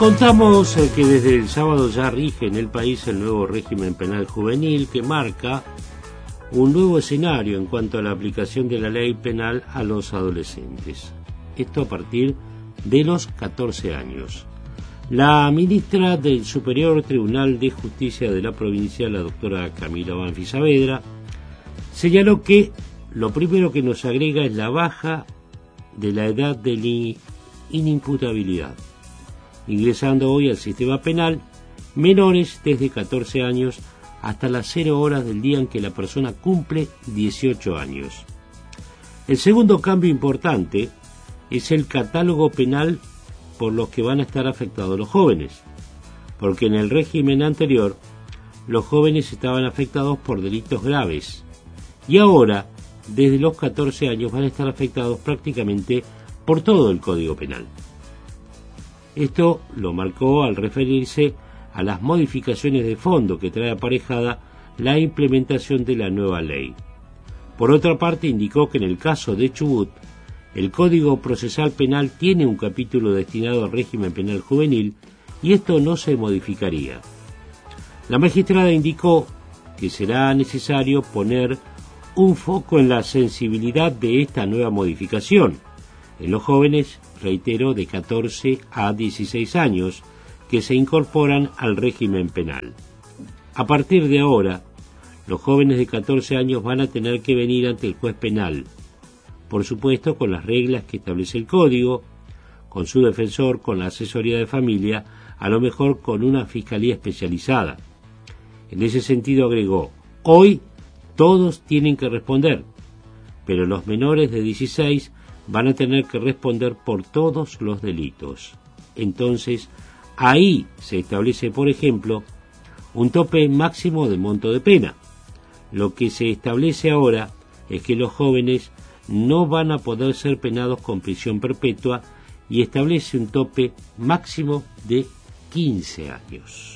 Contamos que desde el sábado ya rige en el país el nuevo régimen penal juvenil que marca un nuevo escenario en cuanto a la aplicación de la ley penal a los adolescentes. Esto a partir de los 14 años. La ministra del Superior Tribunal de Justicia de la provincia, la doctora Camila Banfi Saavedra, señaló que lo primero que nos agrega es la baja de la edad de la inimputabilidad, ingresando hoy al sistema penal menores desde 14 años hasta las 0 horas del día en que la persona cumple 18 años. El segundo cambio importante es el catálogo penal por los que van a estar afectados los jóvenes, porque en el régimen anterior los jóvenes estaban afectados por delitos graves y ahora desde los 14 años van a estar afectados prácticamente por todo el Código Penal. Esto lo marcó al referirse a las modificaciones de fondo que trae aparejada la implementación de la nueva ley. Por otra parte, indicó que en el caso de Chubut, el Código Procesal Penal tiene un capítulo destinado al régimen penal juvenil y esto no se modificaría. La magistrada indicó que será necesario poner un foco en la sensibilidad de esta nueva modificación en los jóvenes, reitero, de 14 a 16 años, que se incorporan al régimen penal. A partir de ahora, los jóvenes de 14 años van a tener que venir ante el juez penal, por supuesto con las reglas que establece el Código, con su defensor, con la asesoría de familia, a lo mejor con una fiscalía especializada. En ese sentido agregó, hoy todos tienen que responder, pero los menores de 16 van a tener que responder por todos los delitos. Entonces, ahí se establece, por ejemplo, un tope máximo de monto de pena. Lo que se establece ahora es que los jóvenes no van a poder ser penados con prisión perpetua y establece un tope máximo de 15 años.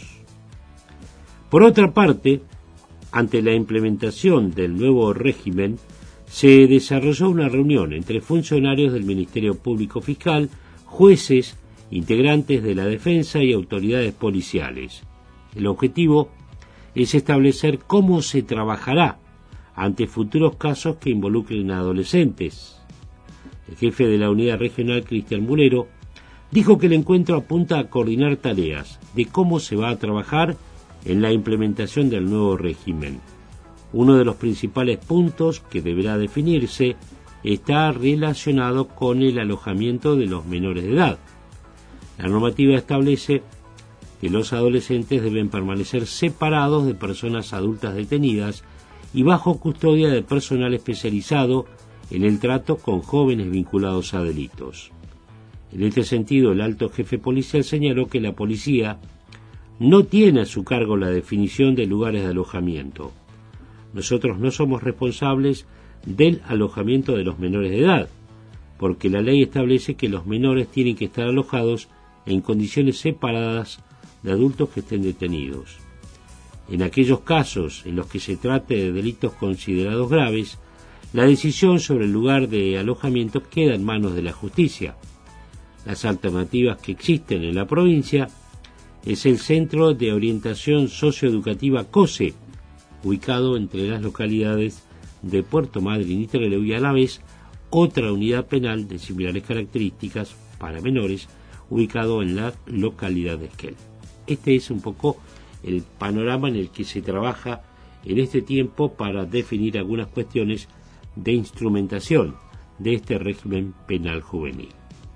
Por otra parte, ante la implementación del nuevo régimen, se desarrolló una reunión entre funcionarios del Ministerio Público Fiscal, jueces, integrantes de la defensa y autoridades policiales. El objetivo es establecer cómo se trabajará ante futuros casos que involucren a adolescentes. El jefe de la unidad regional, Cristian Mulero, dijo que el encuentro apunta a coordinar tareas de cómo se va a trabajar en la implementación del nuevo régimen. Uno de los principales puntos que deberá definirse está relacionado con el alojamiento de los menores de edad. La normativa establece que los adolescentes deben permanecer separados de personas adultas detenidas y bajo custodia de personal especializado en el trato con jóvenes vinculados a delitos. En este sentido, el alto jefe policial señaló que la policía no tiene a su cargo la definición de lugares de alojamiento. Nosotros no somos responsables del alojamiento de los menores de edad, porque la ley establece que los menores tienen que estar alojados en condiciones separadas de adultos que estén detenidos. En aquellos casos en los que se trate de delitos considerados graves, la decisión sobre el lugar de alojamiento queda en manos de la justicia. Las alternativas que existen en la provincia es el Centro de Orientación Socioeducativa COSE, ubicado entre las localidades de Puerto Madryn y Trelew, y a la vez otra unidad penal de similares características para menores, ubicado en la localidad de Esquel. Este es un poco el panorama en el que se trabaja en este tiempo para definir algunas cuestiones de instrumentación de este régimen penal juvenil.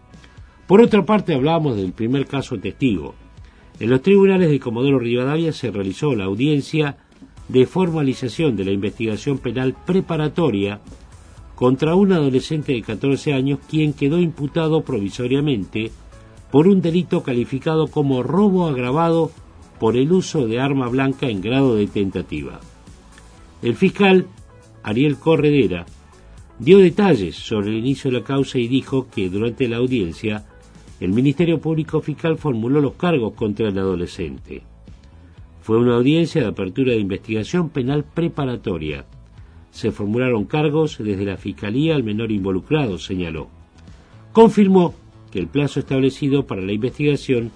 Por otra parte, hablamos del primer caso testigo. En los tribunales de Comodoro Rivadavia se realizó la audiencia de formalización de la investigación penal preparatoria contra un adolescente de 14 años quien quedó imputado provisoriamente por un delito calificado como robo agravado por el uso de arma blanca en grado de tentativa. El fiscal Ariel Corredera dio detalles sobre el inicio de la causa y dijo que durante la audiencia el Ministerio Público Fiscal formuló los cargos contra el adolescente. Fue una audiencia de apertura de investigación penal preparatoria. Se formularon cargos desde la Fiscalía al menor involucrado, señaló. Confirmó que el plazo establecido para la investigación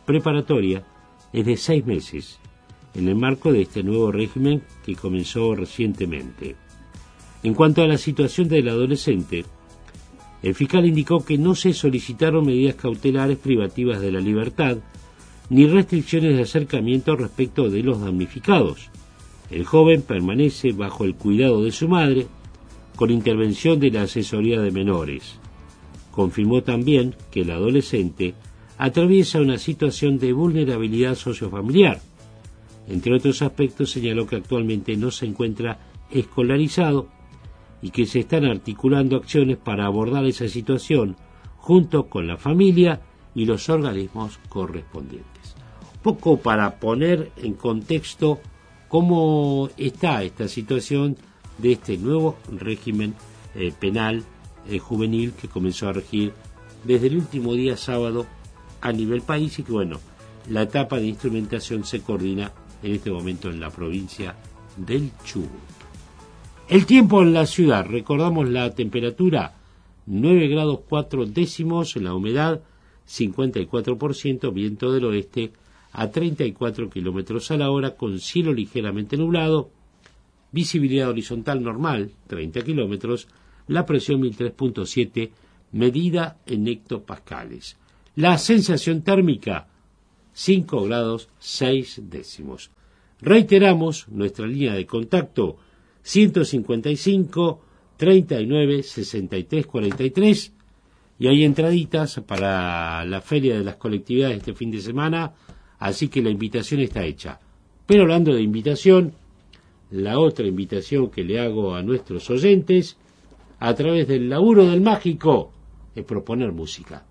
preparatoria es de 6 meses, en el marco de este nuevo régimen que comenzó recientemente. En cuanto a la situación del adolescente, el fiscal indicó que no se solicitaron medidas cautelares privativas de la libertad ni restricciones de acercamiento respecto de los damnificados. El joven permanece bajo el cuidado de su madre, con intervención de la asesoría de menores. Confirmó también que el adolescente atraviesa una situación de vulnerabilidad sociofamiliar. Entre otros aspectos, señaló que actualmente no se encuentra escolarizado y que se están articulando acciones para abordar esa situación junto con la familia y los organismos correspondientes. Poco para poner en contexto cómo está esta situación de este nuevo régimen penal juvenil que comenzó a regir desde el último día sábado a nivel país y que, bueno, la etapa de instrumentación se coordina en este momento en la provincia del Chubut. El tiempo en la ciudad, recordamos la temperatura 9 grados 4 décimos, la humedad 54%, viento del oeste a 34 kilómetros a la hora con cielo ligeramente nublado, visibilidad horizontal normal 30 kilómetros, la presión 1003.7 medida en hectopascales. La sensación térmica 5 grados 6 décimos. Reiteramos nuestra línea de contacto 155 39 63 43 y hay entraditas para la feria de las colectividades este fin de semana, así que la invitación está hecha. Pero hablando de invitación, la otra invitación que le hago a nuestros oyentes a través del laburo del mágico es proponer música.